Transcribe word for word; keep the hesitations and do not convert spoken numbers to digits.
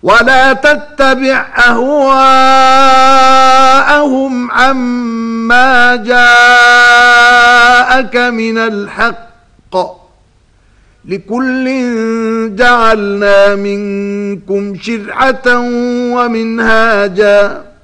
ولا تتبع أهواءهم عما جاءك من الحق، لكل جعلنا منكم شرعة ومنهاجا